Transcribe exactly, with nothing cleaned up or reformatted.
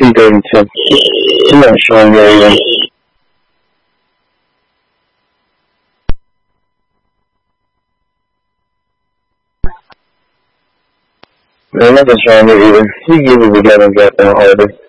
two thirty-two. I'm not showing very well. Man, nothing's wrong with either. You give it together and get down harder.